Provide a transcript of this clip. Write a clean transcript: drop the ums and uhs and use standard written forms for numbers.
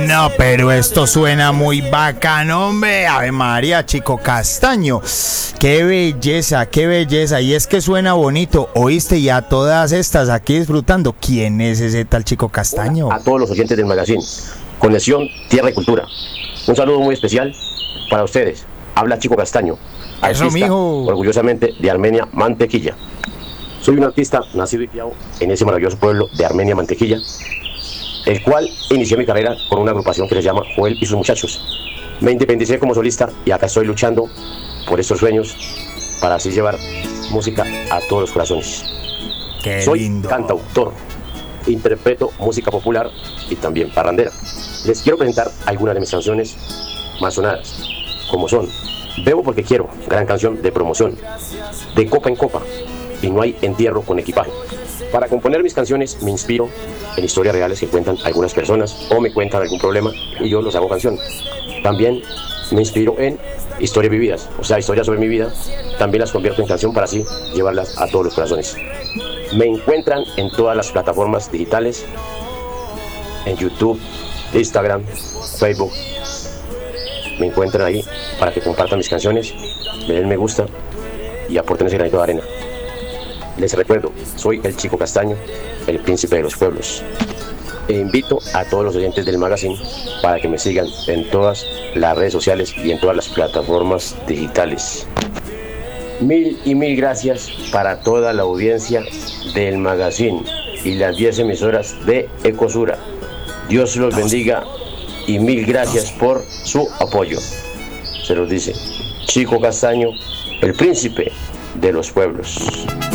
No, pero esto suena muy bacano, hombre. Ave María, Chico Castaño. Qué belleza, qué belleza. Y es que suena bonito, ¿oíste? Y a todas estas aquí disfrutando. ¿Quién es ese tal Chico Castaño? A todos los oyentes del magazine. Conexión Tierra y Cultura. Un saludo muy especial para ustedes. Habla Chico Castaño. Eso, Artista, mijo. orgullosamente de Armenia, Mantequilla. Soy un artista nacido y criado en ese maravilloso pueblo de Armenia, Mantequilla, el cual inicié mi carrera con una agrupación que se llama Joel y sus muchachos. Me independicé como solista y acá estoy luchando por estos sueños para así llevar música a todos los corazones. Qué Soy lindo. cantautor, interpreto música popular y también parrandera. Les quiero presentar algunas de mis canciones más sonadas, como son Bebo porque quiero, gran canción de promoción, De copa en copa, y No hay entierro con equipaje. Para componer mis canciones me inspiro en historias reales que cuentan algunas personas o me cuentan algún problema y yo los hago canción. También me inspiro en historias vividas, o sea, historias sobre mi vida, también las convierto en canción para así llevarlas a todos los corazones. Me encuentran en todas las plataformas digitales, en YouTube, Instagram, Facebook. Me encuentran ahí para que compartan mis canciones, me den me gusta y aporten ese granito de arena. Les recuerdo, soy el Chico Castaño, el príncipe de los pueblos. E invito a todos los oyentes del magazine para que me sigan en todas las redes sociales y en todas las plataformas digitales. Mil y mil gracias para toda la audiencia del magazine y las 10 emisoras de Ecosura. Dios los bendiga y mil gracias por su apoyo. Se los dice Chico Castaño, el príncipe de los pueblos.